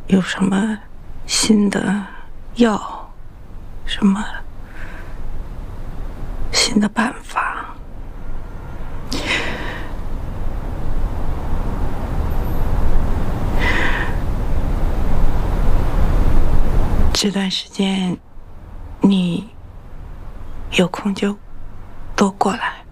有什么新的药，什么新的办法。这段时间你有空就多过来。